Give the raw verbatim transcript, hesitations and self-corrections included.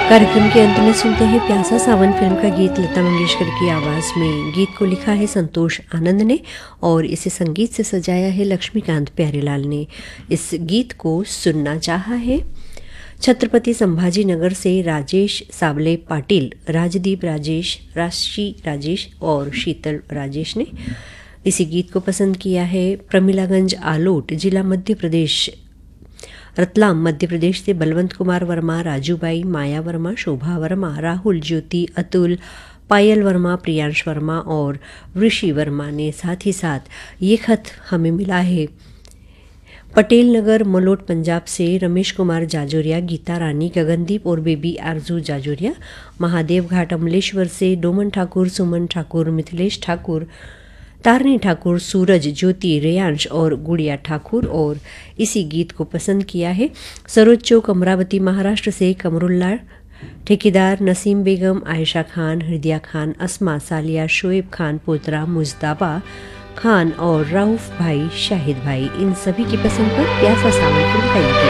कार्यक्रम के अंत में सुनते हैं प्यासा सावन फिल्म का गीत लता मंगेशकर की आवाज में। गीत को लिखा है संतोष आनंद ने और इसे संगीत से सजाया है लक्ष्मीकांत प्यारेलाल ने। इस गीत को सुनना चाहा है छत्रपति संभाजी नगर से राजेश सावले पाटिल, राजदीप राजेश, राशि राजेश और शीतल राजेश ने। इसी गीत को पसंद किया है प्रमिलागंज आलोट, जिला मध्य प्रदेश, रतलाम मध्य प्रदेश से बलवंत कुमार वर्मा, राजूबाई, माया वर्मा, शोभा वर्मा, राहुल, ज्योति, अतुल, पायल वर्मा, प्रियांश वर्मा और ऋषि वर्मा ने। साथ ही साथ ये खत हमें मिला है पटेल नगर मलोट पंजाब से रमेश कुमार जाजोरिया, गीता रानी, गगनदीप और बेबी आरजू जाजोरिया। महादेव घाट अमलेश्वर से डोमन ठाकुर, सुमन ठाकुर, मिथिलेश ठाकुर, तारनी ठाकुर, सूरज, ज्योति, रेयांश और गुड़िया ठाकुर। और इसी गीत को पसंद किया है सरोज चौक अमरावती महाराष्ट्र से कमरुल्ला, ठेकेदार, नसीम बेगम, आयशा खान, हृदया खान, अस्मा, सालिया, शोएब खान, पोतरा, मुजदाबा खान और राउफ भाई, शाहिद भाई। इन सभी की पसंद पर प्यासा सावन फिल्म का